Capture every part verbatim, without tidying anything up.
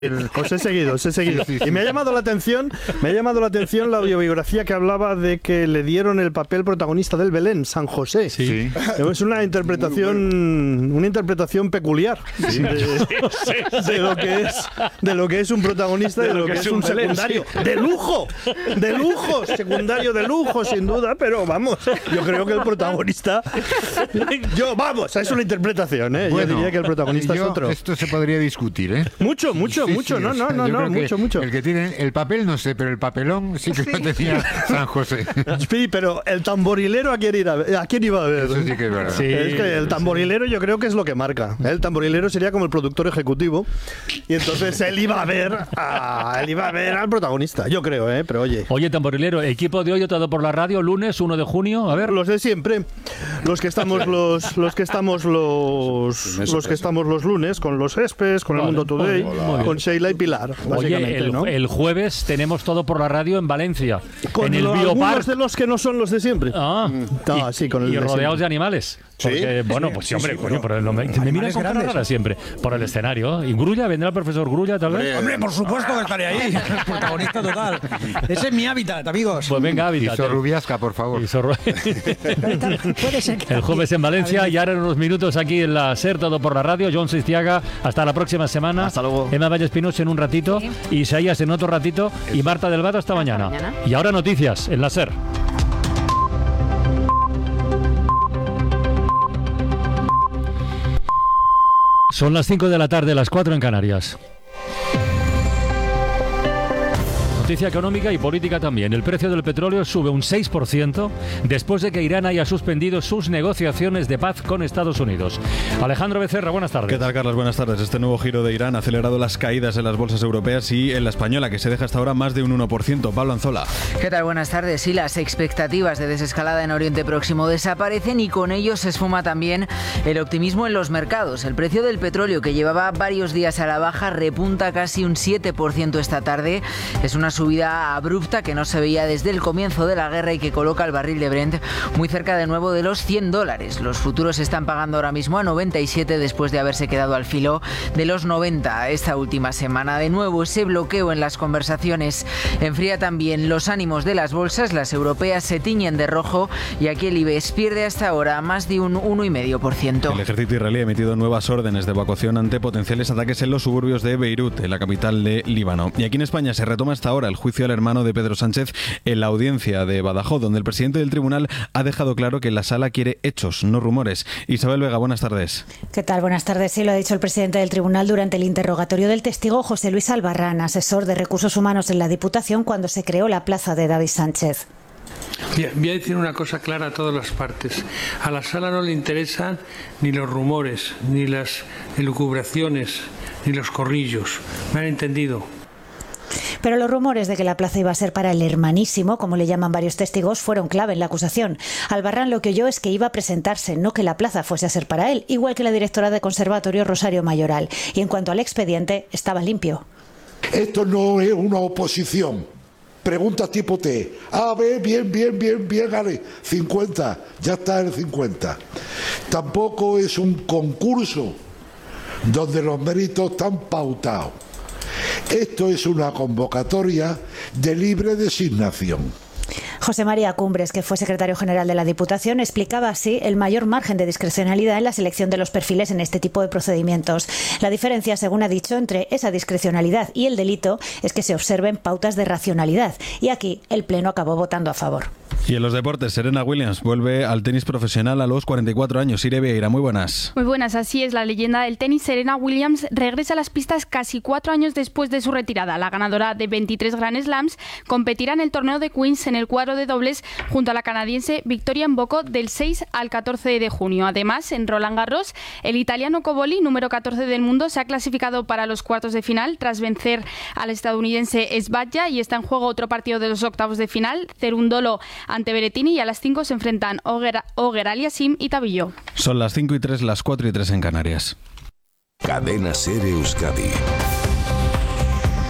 Os he seguido, os he seguido. Y me ha llamado la atención, me ha llamado la atención la biografía que hablaba de que le dieron el papel protagonista del Belén, San José. Sí. Es una interpretación, una interpretación peculiar sí. de, de lo que es, de lo que es un protagonista y de, de lo que, que es un Belén, secundario sí. de lujo, de lujo, secundario de lujo, sin duda. Pero vamos, yo creo que el protagonista, yo vamos, es una interpretación, ¿eh? Bueno, yo diría que el protagonista yo, es otro. Esto se podría discutir, ¿eh? Mucho, mucho. Sí, mucho, sí, no, no, no, no, mucho, mucho. El que tiene el papel no sé, pero el papelón sí que sí. lo tenía San José. Sí, pero el tamborilero, ¿a quién, ir a, ¿a quién iba a ver? Eso sí que es verdad. Sí, es que el tamborilero yo creo que es lo que marca. El tamborilero sería como el productor ejecutivo y entonces él iba a ver a, él iba a ver al protagonista, yo creo, ¿eh? Pero oye. Oye, tamborilero, equipo de hoy todo por la radio, lunes uno de junio, a ver. Los de siempre. Los que estamos los los que estamos los los que estamos los lunes con los Espes, con vale. el Mundo Today, hola, con Sheila y Pilar. Oye, el, ¿no? el jueves tenemos todo por la radio en Valencia. Con en el lo, Biopark. Algunos de los que no son los de siempre. Ah, ah y, sí, con el y de rodeados siempre. de animales. Porque, ¿Sí? bueno, sí, pues sí, sí, hombre, sí, coño, pero, pero me, me miran con cara rara siempre. Por el escenario. ¿Y Grulla? ¿Vendrá el profesor Grulla tal vez? Hombre, por supuesto que estaré ahí. Protagonista total. Ese es mi hábitat, amigos. Pues venga, hábitat. Y Sorrubiasca, por favor. Y Sorru... Puede ser que... El jueves en Valencia y ahora en unos minutos aquí en la SER, todo por la radio. John Sistiaga, hasta la próxima semana. Hasta luego. Emma Valle Espinosa en un ratito. Sí. Isaías en otro ratito. Y Marta del Vato hasta, hasta mañana. mañana. Y ahora noticias en la SER. Son las cinco de la tarde, las cuatro en Canarias. Noticia económica y política también. El precio del petróleo sube un seis por ciento después de que Irán haya suspendido sus negociaciones de paz con Estados Unidos. Alejandro Becerra, buenas tardes. ¿Qué tal, Carlos? Buenas tardes. Este nuevo giro de Irán ha acelerado las caídas en las bolsas europeas y en la española, que se deja hasta ahora más de un uno por ciento. Pablo Anzola. ¿Qué tal? Buenas tardes. Sí, las expectativas de desescalada en Oriente Próximo desaparecen y con ello se esfuma también el optimismo en los mercados. El precio del petróleo, que llevaba varios días a la baja, repunta casi un siete por ciento esta tarde. Es una subida abrupta que no se veía desde el comienzo de la guerra y que coloca el barril de Brent muy cerca de nuevo de los cien dólares. Los futuros se están pagando ahora mismo a noventa y siete después de haberse quedado al filo de los noventa esta última semana. De nuevo, ese bloqueo en las conversaciones enfría también los ánimos de las bolsas. Las europeas se tiñen de rojo y aquí el IBEX pierde hasta ahora más de un uno coma cinco por ciento. El ejército israelí ha emitido nuevas órdenes de evacuación ante potenciales ataques en los suburbios de Beirut, en la capital de Líbano. Y aquí en España se retoma hasta ahora el juicio al hermano de Pedro Sánchez en la audiencia de Badajoz, donde el presidente del tribunal ha dejado claro que la sala quiere hechos, no rumores. Isabel Vega, buenas tardes. ¿Qué tal? Buenas tardes. Sí, lo ha dicho el presidente del tribunal durante el interrogatorio del testigo José Luis Albarrán, asesor de Recursos Humanos en la Diputación cuando se creó la plaza de David Sánchez. Bien, voy a decir una cosa clara a todas las partes. A la sala no le interesan ni los rumores, ni las elucubraciones, ni los corrillos. ¿Me han entendido? Pero los rumores de que la plaza iba a ser para el hermanísimo, como le llaman varios testigos, fueron clave en la acusación. Albarrán lo que oyó es que iba a presentarse, no que la plaza fuese a ser para él, igual que la directora de conservatorio Rosario Mayoral. Y en cuanto al expediente, estaba limpio. Esto no es una oposición. Pregunta tipo T. A, B, bien, bien, bien, bien, gane. cincuenta, ya está en cincuenta. Tampoco es un concurso donde los méritos están pautados. Esto es una convocatoria de libre designación. José María Cumbres, que fue secretario general de la Diputación, explicaba así el mayor margen de discrecionalidad en la selección de los perfiles en este tipo de procedimientos. La diferencia, según ha dicho, entre esa discrecionalidad y el delito es que se observen pautas de racionalidad. Y aquí el Pleno acabó votando a favor. Y en los deportes, Serena Williams vuelve al tenis profesional a los cuarenta y cuatro años. Irene Vieira, muy buenas. Muy buenas, así es. La leyenda del tenis, Serena Williams, regresa a las pistas casi cuatro años después de su retirada. La ganadora de veintitrés Grand Slams competirá en el torneo de Queens en el cuadro de dobles junto a la canadiense Victoria Mboko del seis al catorce de junio. Además, en Roland Garros, el italiano Cobolli, número catorce del mundo, se ha clasificado para los cuartos de final tras vencer al estadounidense Sbadja y está en juego otro partido de los octavos de final, Cerundolo ante Berrettini, y a las cinco se enfrentan Oger, Oger Aliasim y Tabillo. Son las cinco y tres, las cuatro y tres en Canarias. Cadena SER Euskadi.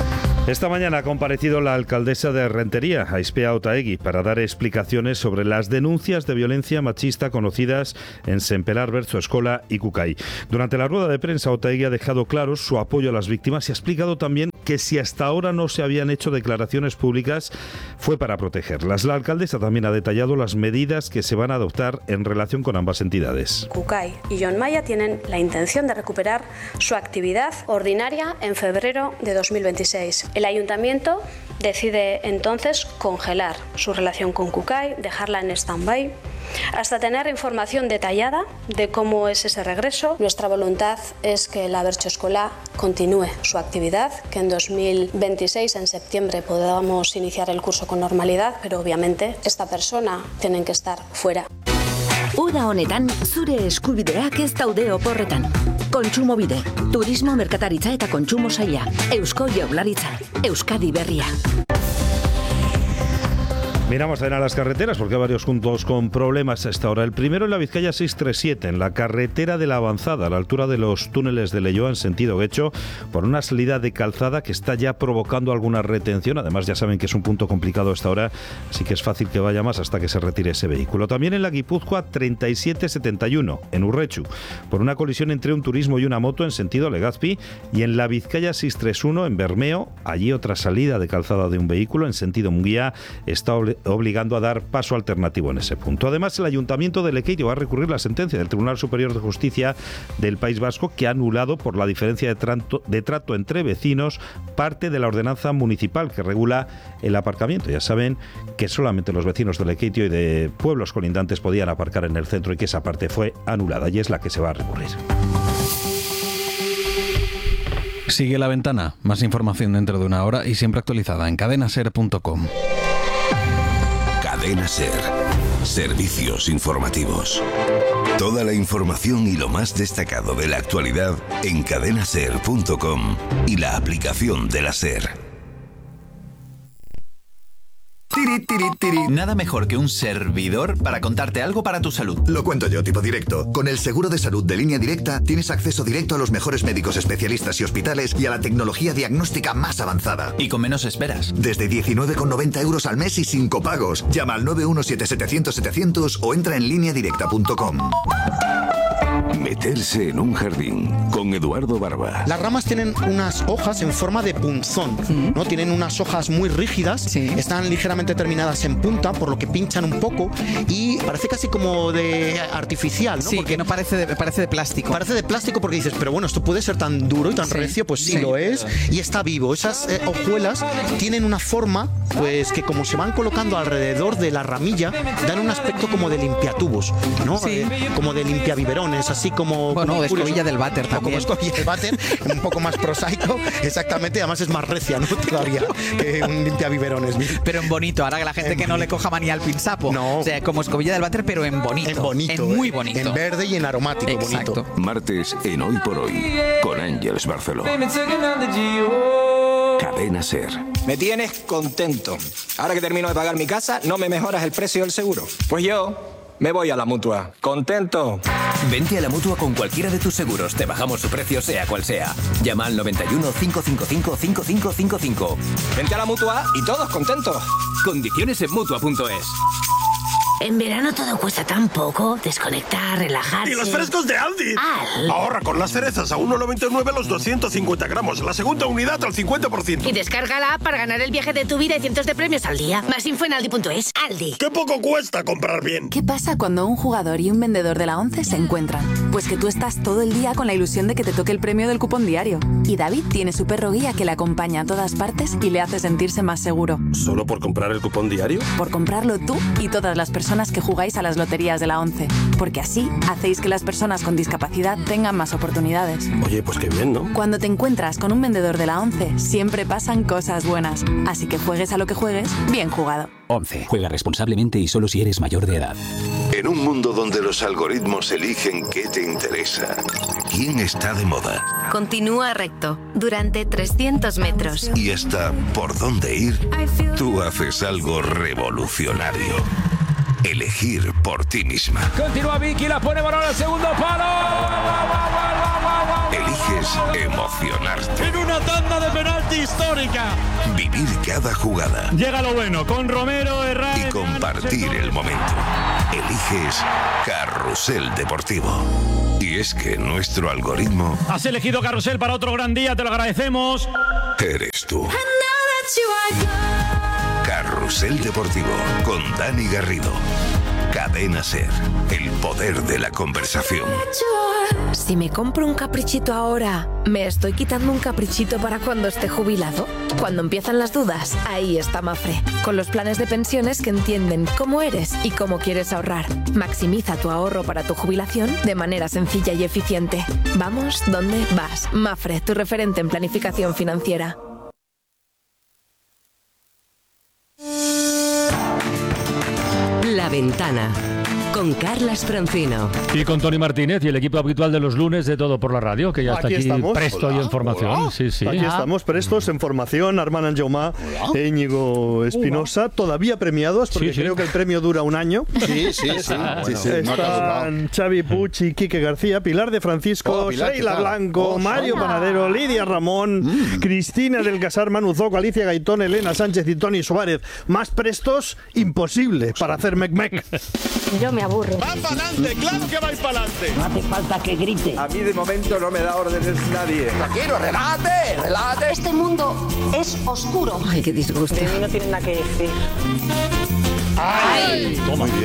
Esta mañana ha comparecido la alcaldesa de Rentería, Aispea Otaegui, para dar explicaciones sobre las denuncias de violencia machista conocidas en Sempelar, Berzo, Escola y Cucay. Durante la rueda de prensa, Otaegui ha dejado claro su apoyo a las víctimas y ha explicado también que si hasta ahora no se habían hecho declaraciones públicas fue para protegerlas. La alcaldesa también ha detallado las medidas que se van a adoptar en relación con ambas entidades. Cucay y John Maya tienen la intención de recuperar su actividad ordinaria en febrero de dos mil veintiséis. El ayuntamiento decide entonces congelar su relación con Cucay, dejarla en stand-by, hasta tener información detallada de cómo es ese regreso. Nuestra voluntad es que la Bercho Escola continúe su actividad, que en dos mil veintiséis, en septiembre, podamos iniciar el curso con normalidad, pero obviamente esta persona tiene que estar fuera. Uda honetan, zure eskubideak ez daude oporretan. Kontsumobide, turismo, merkataritza eta kontsumo saila. Eusko Jaurlaritza, Euskadi Berria. Miramos también a las carreteras porque hay varios puntos con problemas a esta hora. El primero en la Vizcaya seiscientos treinta y siete, en la carretera de la Avanzada, a la altura de los túneles de Leioa en sentido Guecho, por una salida de calzada que está ya provocando alguna retención. Además, ya saben que es un punto complicado a esta hora, así que es fácil que vaya más hasta que se retire ese vehículo. También en la Guipúzcoa treinta y siete setenta y uno, en Urrechu, por una colisión entre un turismo y una moto en sentido Legazpi. Y en la Vizcaya seiscientos treinta y uno, en Bermeo, allí otra salida de calzada de un vehículo en sentido Munguía está obligando a dar paso alternativo en ese punto. Además, el Ayuntamiento de Lequeiro va a recurrir la sentencia del Tribunal Superior de Justicia del País Vasco, que ha anulado por la diferencia de trato, de trato entre vecinos parte de la ordenanza municipal que regula el aparcamiento. Ya saben que solamente los vecinos de Lequeiro y de pueblos colindantes podían aparcar en el centro y que esa parte fue anulada y es la que se va a recurrir. Sigue La Ventana. Más información dentro de una hora y siempre actualizada en cadena ser punto com. Cadena Ser. Servicios informativos. Toda la información y lo más destacado de la actualidad en cadena ser punto com y la aplicación de la SER. Tiri, tiri, tiri. Nada mejor que un servidor para contarte algo para tu salud. Lo cuento yo, tipo directo. Con el seguro de salud de Línea Directa tienes acceso directo a los mejores médicos especialistas y hospitales y a la tecnología diagnóstica más avanzada. Y con menos esperas. Desde diecinueve con noventa euros al mes y sin copagos. Llama al nueve uno siete setecientos setecientos o entra en línea directa punto com. Meterse en un jardín con Eduardo Barba. Las ramas tienen unas hojas en forma de punzón, ¿no? Tienen unas hojas muy rígidas, sí. Están ligeramente terminadas en punta, por lo que pinchan un poco y parece casi como de artificial, ¿no? Sí, porque no parece de, parece de plástico. Parece de plástico porque dices, pero bueno, esto puede ser tan duro y tan sí. recio, pues sí, sí lo es y está vivo. Esas eh, hojuelas tienen una forma, pues que como se van colocando alrededor de la ramilla, dan un aspecto como de limpiatubos, ¿no? Sí. Eh, como de limpiabiberones, así como... Bueno, como de escobilla del váter también. Como escobilla del váter, un poco más prosaico, exactamente, además es más recia, ¿no? Todavía que un limpiabiberones. Pero en bonito, ahora que la gente en que bonito. No le coja manía al pinsapo. No. O sea, como escobilla del váter, pero en bonito. En bonito. En muy eh, bonito. En verde y en aromático. Exacto. Bonito. Martes en Hoy por Hoy, con Ángeles Barceló. Cadena Ser. Me tienes contento. Ahora que termino de pagar mi casa, no me mejoras el precio del seguro. Pues yo... me voy a la Mutua. ¿Contento? Vente a la Mutua con cualquiera de tus seguros. Te bajamos su precio, sea cual sea. Llama al noventa y uno, cinco cinco cinco, cinco cinco cinco cinco. Vente a la Mutua y todos contentos. Condiciones en Mutua punto es. En verano todo cuesta tan poco. Desconectar, relajarse. ¡Y los frescos de Aldi! Al. Ahorra con las cerezas a uno noventa y nueve los doscientos cincuenta gramos. La segunda unidad al cincuenta por ciento. Y descarga la app para ganar el viaje de tu vida y cientos de premios al día. Más info en aldi punto es. Aldi. ¡Qué poco cuesta comprar bien! ¿Qué pasa cuando un jugador y un vendedor de la ONCE se encuentran? Pues que tú estás todo el día con la ilusión de que te toque el premio del cupón diario. Y David tiene su perro guía que le acompaña a todas partes y le hace sentirse más seguro. ¿Solo por comprar el cupón diario? Por comprarlo tú y todas las personas que jugáis a las loterías de la ONCE, porque así hacéis que las personas con discapacidad tengan más oportunidades. Oye, pues qué bien, ¿no? Cuando te encuentras con un vendedor de la ONCE, siempre pasan cosas buenas. Así que juegues a lo que juegues, bien jugado. ONCE. Juega responsablemente y solo si eres mayor de edad. En un mundo donde los algoritmos eligen qué te interesa, quién está de moda, continúa recto durante trescientos metros y hasta por dónde ir, tú haces algo revolucionario. Elegir por ti misma. Continúa Vicky, la pone balón al segundo palo. Eliges emocionarte. En una tanda de penaltis histórica. Vivir cada jugada. Llega lo bueno con Romero, Herrera y compartir el momento. Eliges Carrusel Deportivo. Y es que nuestro algoritmo... Has elegido Carrusel para otro gran día, te lo agradecemos. Eres tú. Carrusel Deportivo con Dani Garrido. Cadena SER, el poder de la conversación. Si me compro un caprichito ahora, ¿me estoy quitando un caprichito para cuando esté jubilado? Cuando empiezan las dudas, ahí está Mafre, con los planes de pensiones que entienden cómo eres y cómo quieres ahorrar. Maximiza tu ahorro para tu jubilación de manera sencilla y eficiente. Vamos, ¿dónde vas? Mafre, tu referente en planificación financiera. La Ventana, con Carlas Francino. Y con Tony Martínez y el equipo habitual de los lunes de Todo por la Radio, que ya está aquí, aquí estamos. presto Hola. y en formación. Hola. Sí, sí. Aquí Ah. estamos prestos en formación. Armand Anjaumá e Íñigo Espinosa, todavía premiados, porque Sí, sí. creo que el premio dura un año. Sí, sí, sí. Bueno, Sí, sí, no ha Están Xavi Puig y Quique García, Pilar de Francisco, Oh, Pilar, Sheila ¿qué tal? Blanco, Oh, Mario hola. Panadero, Lidia Ramón, Cristina del Casar, Manu Zoco, Alicia Gaitón, Elena Sánchez y Tony Suárez. Más prestos, imposible para hacer mec-mec. Yo me aburro. ¡Va para adelante! ¡Claro que vais para adelante! No hace falta que grite. A mí de momento no me da órdenes nadie. Tranquilo, relájate, relájate. Este mundo es oscuro. Ay, qué disgusto. No tiene nada que decir. ¡Ay! Toma.